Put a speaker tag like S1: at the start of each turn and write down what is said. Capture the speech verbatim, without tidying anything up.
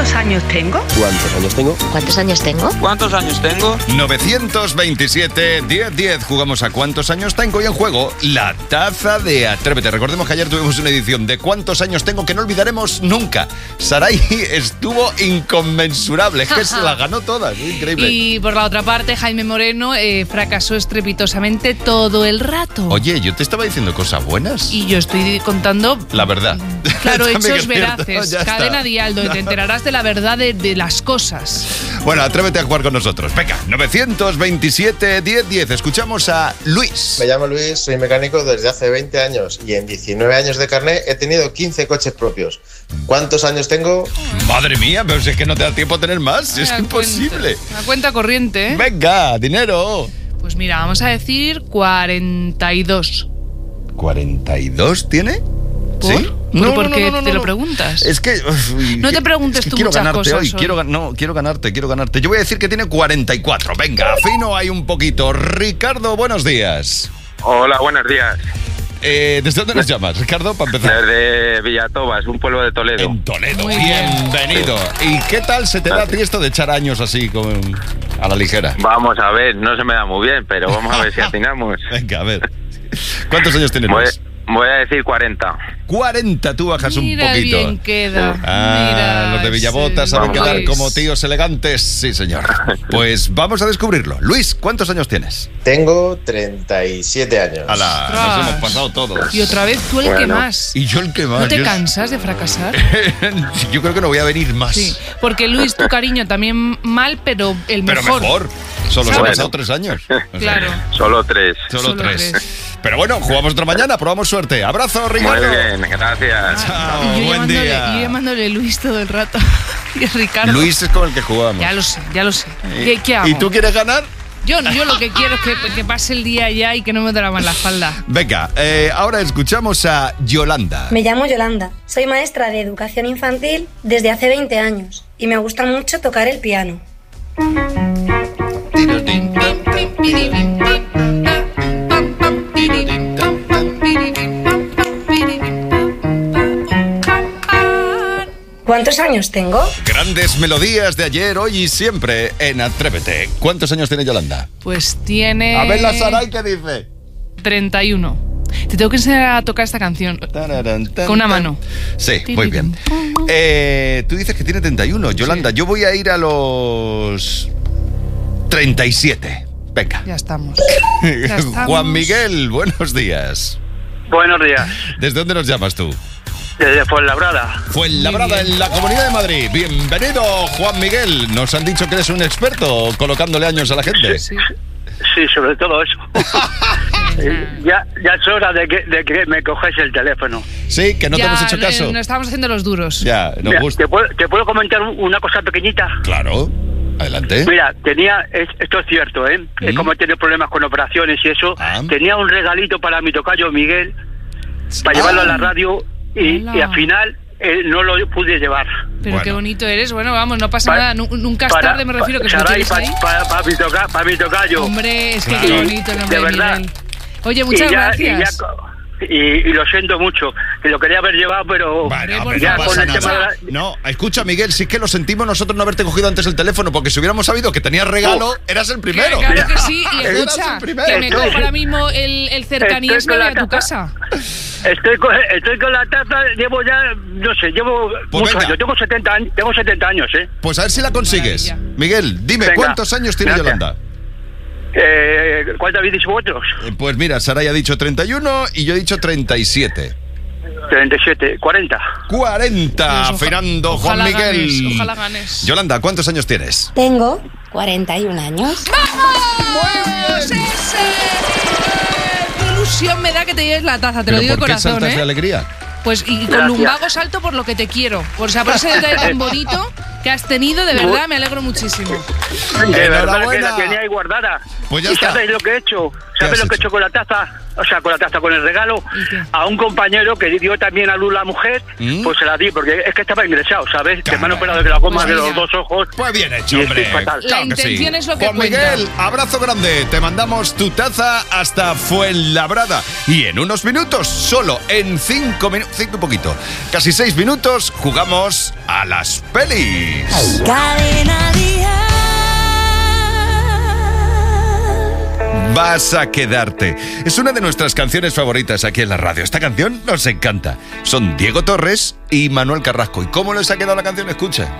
S1: ¿Cuántos años tengo?
S2: ¿Cuántos años tengo?
S3: ¿Cuántos años tengo?
S4: ¿Cuántos años tengo?
S5: novecientos veintisiete, diez diez. Jugamos a ¿cuántos años tengo? Y en juego, la taza de Atrévete. Recordemos que ayer tuvimos una edición de ¿cuántos años tengo? Que no olvidaremos nunca. Saray estuvo inconmensurable. Es que se la ganó todas. Increíble.
S6: Y por la otra parte, Jaime Moreno eh, fracasó estrepitosamente todo el rato.
S5: Oye, yo te estaba diciendo cosas buenas.
S6: Y yo estoy contando...
S5: La verdad.
S6: Claro,
S5: También
S6: hechos
S5: es cierto,
S6: veraces.
S5: ya está.
S6: Cadena Dialdo, y te enterarás de la verdad de, de las cosas.
S5: Bueno, atrévete a jugar con nosotros. Venga, novecientos veintisiete, diez diez. Escuchamos a Luis.
S7: Me llamo Luis, soy mecánico desde hace veinte años y en diecinueve años de carné he tenido quince coches propios. ¿Cuántos años tengo?
S5: Madre mía, pero si es que no te da tiempo a tener más. Es
S6: Una
S5: imposible.
S6: Cuenta, una cuenta corriente, ¿eh?
S5: Venga, dinero.
S6: Pues mira, vamos a decir cuarenta y dos.
S5: ¿cuarenta y dos tiene?
S6: ¿Por?
S5: ¿Sí?
S6: ¿Pero por qué te lo preguntas?
S5: Es que... uf,
S6: No te preguntes
S5: es que
S6: tú
S5: quiero
S6: muchas
S5: ganarte
S6: cosas
S5: hoy.
S6: hoy.
S5: Quiero, gan- no, quiero ganarte, quiero ganarte. Yo voy a decir que tiene cuarenta y cuatro. Venga, afino hay un poquito. Ricardo, buenos días.
S4: Hola, buenos días.
S5: Eh, ¿Desde dónde nos llamas, Ricardo, para empezar?
S4: Desde Villatobas, un pueblo de Toledo.
S5: En Toledo,
S6: Muy bien.
S5: bienvenido. ¿Y qué tal se te da a ti esto de echar años así como a la ligera?
S4: Vamos a ver, no se me da muy bien, pero vamos a ver si atinamos.
S5: Venga, a ver. ¿Cuántos años tienes?
S4: Voy,
S5: Luis?
S4: voy a decir cuarenta.
S5: cuarenta, tú bajas
S6: Mira
S5: un poquito.
S6: bien queda.
S5: Ah,
S6: Mira,
S5: los de Villabota
S6: ese
S5: saben
S4: Luis.
S5: quedar como tíos elegantes. Sí, señor. Pues vamos a descubrirlo. Luis, ¿cuántos años tienes?
S7: Tengo treinta y siete años.
S5: Ala, nos
S6: Ostras.
S5: hemos pasado todos.
S6: Y otra vez tú el que
S4: Bueno.
S6: más.
S5: Y yo el que más.
S6: ¿No te
S5: yo-
S6: cansas de fracasar?
S5: Yo creo que no voy a venir más.
S6: Sí, porque Luis, tu cariño también mal, pero el
S5: Pero
S6: mejor.
S5: mejor. Solo se han
S4: Bueno.
S5: pasado tres años. O sea,
S6: Claro.
S4: Solo tres.
S5: Solo,
S6: Solo
S5: tres.
S6: tres.
S5: Pero bueno, jugamos otra mañana, probamos suerte. Abrazo,
S4: Muy
S5: Ricardo.
S4: bien, gracias.
S5: Chao,
S6: Y yo
S5: buen
S6: llamándole,
S5: día.
S6: yo llamándole Luis todo el rato. Y Ricardo.
S5: Luis es con el que jugamos.
S6: Ya lo sé, ya lo sé. ¿Qué, qué hago?
S5: ¿Y tú quieres ganar?
S6: Yo, yo lo que quiero es que, que pase el día ya y que no me duela más la espalda.
S5: Venga, eh, ahora escuchamos a Yolanda.
S8: Me llamo Yolanda, soy maestra de educación infantil desde hace veinte años y me gusta mucho tocar el piano. ¿Cuántos años tengo?
S5: Grandes melodías de ayer, hoy y siempre en Atrévete. ¿Cuántos años tiene Yolanda?
S6: Pues tiene...
S5: A ver la Saray, ¿qué dice?
S6: treinta y uno. Te tengo que enseñar a tocar esta canción.
S5: Tararán, tan,
S6: Con una
S5: tan.
S6: mano.
S5: Sí, muy bien. Eh, tú dices que tiene treinta y uno. Yolanda, yo voy a ir a los treinta y siete. Venga.
S6: Ya estamos. Ya estamos.
S5: Juan Miguel, buenos días.
S9: Buenos días.
S5: ¿Desde dónde nos llamas tú?
S9: Desde Fuenlabrada.
S5: Fuenlabrada, en la Comunidad de Madrid. Bienvenido, Juan Miguel. Nos han dicho que eres un experto colocándole años a la gente.
S6: Sí.
S9: Sí, sobre todo eso. Eh, ya, ya es hora de que, de que me coges el teléfono.
S5: Sí, que no te
S6: Ya,
S5: hemos hecho caso.
S6: eh, Nos estamos haciendo los duros.
S5: Ya, nos
S9: Mira,
S5: gusta.
S9: ¿te, puedo, ¿Te puedo comentar una cosa pequeñita?
S5: Claro, adelante.
S9: Mira, tenía, es- esto es cierto, ¿eh?
S5: Mm.
S9: Como he tenido problemas con operaciones y eso,
S5: Ah.
S9: tenía un regalito para mi tocayo Miguel, para
S5: Ah.
S9: llevarlo a la radio y,
S6: Hola.
S9: y al final eh, no lo pude llevar.
S6: Pero
S5: Bueno.
S6: qué bonito eres. Bueno, vamos, no pasa
S9: Pa-
S6: nada. Nu- Nunca es
S9: Para-
S6: tarde, me refiero, que si lo
S9: Saray,
S6: tienes ahí.
S9: Para mi, toca, para mi tocayo.
S6: Hombre, es que
S5: Claro.
S6: qué bonito el nombre
S9: De
S6: de
S9: verdad.
S6: Miguel. Oye, muchas
S9: y ya,
S6: gracias.
S9: Y, ya co- y, y lo siento mucho, que lo quería haber llevado, pero
S5: Bueno,
S6: por
S5: pero
S9: ya
S5: no
S9: con
S5: pasa
S9: el tema de
S5: nada.
S9: la-
S5: No, escucha, Miguel, si es que lo sentimos nosotros no haberte cogido antes el teléfono, porque si hubiéramos sabido que tenías regalo,
S9: Oh.
S5: eras el primero.
S6: Que- Claro que sí, y
S5: Eras
S6: escucha,
S5: el primero.
S6: que me
S9: Estoy-
S6: cojo ahora mismo el, el cercanías
S9: estoy
S6: me
S9: con
S6: voy
S9: la
S6: a tu
S9: taza.
S6: casa.
S9: Estoy con, estoy con la taza, llevo ya, no sé, llevo
S5: Pues
S9: muchos
S5: venga.
S9: años, tengo setenta años, tengo setenta años, ¿eh?
S5: Pues a ver si la consigues.
S6: Maravilla.
S5: Miguel, dime,
S9: Venga,
S5: ¿cuántos años tiene
S9: gracias.
S5: Yolanda?
S9: eh ¿Cuánto habéis dicho vosotros?
S5: Eh, Pues mira, Saray ha dicho treinta y uno y yo he dicho treinta y siete.
S9: treinta y siete, cuarenta.
S5: cuarenta,
S6: Pues oja-
S5: Fernando, Juan
S6: ojalá
S5: Miguel.
S6: ganes, ojalá ganes.
S5: Yolanda, ¿cuántos años tienes?
S8: Tengo cuarenta y un años.
S6: ¡Vamos! ¡Ese! ¡Qué ilusión me da que te lleves la taza! Te lo
S5: ¿Pero
S6: digo de
S5: por qué
S6: corazón,
S5: saltas
S6: ¿eh?
S5: de alegría?
S6: Pues y con
S9: Gracias.
S6: lumbago salto por lo que te quiero. O sea, por ese detalle tan bonito que has tenido, de verdad, me alegro muchísimo.
S9: De verdad que
S5: Enhorabuena.
S9: la tenía ahí guardada.
S5: Pues ya
S9: ¿Y
S5: está.
S9: sabes lo que he hecho?
S5: ¿Qué has
S9: ¿Sabes lo que he
S5: hecho?
S9: hecho con la taza? o sea, con la taza, con el regalo, a un compañero que dio también a luz la mujer,
S5: ¿Mm?
S9: pues se la di, porque es que estaba ingresado, ¿sabes?
S5: Claro.
S9: Que me han operado de la goma
S6: Pues
S9: de
S6: mira.
S9: los dos ojos.
S5: Pues bien hecho,
S9: Y
S5: hombre.
S9: estoy fatal.
S6: La
S5: Claro que sí.
S6: intención es lo que
S5: Juan
S6: cuenta.
S5: Miguel, abrazo grande. Te mandamos tu taza hasta Fuenlabrada. Y en unos minutos, solo en cinco minutos, cinco y poquito, casi seis minutos, jugamos a las pelis.
S1: Cadena Dial.
S5: Vas a quedarte. Es una de nuestras canciones favoritas aquí en la radio. Esta canción nos encanta. Son Diego Torres y Manuel Carrasco. ¿Y cómo les ha quedado la canción? Escucha.